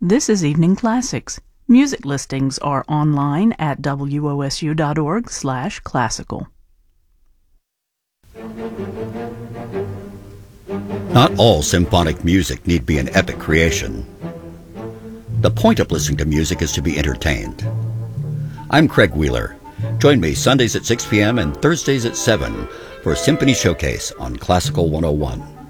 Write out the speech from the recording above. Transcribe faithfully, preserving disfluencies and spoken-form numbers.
This is Evening Classics. Music listings are online at wosu.org slash classical. Not all symphonic music need be an epic creation. The point of listening to music is to be entertained. I'm Craig Wheeler. Join me Sundays at six p.m. and Thursdays at seven for Symphony Showcase on Classical one oh one.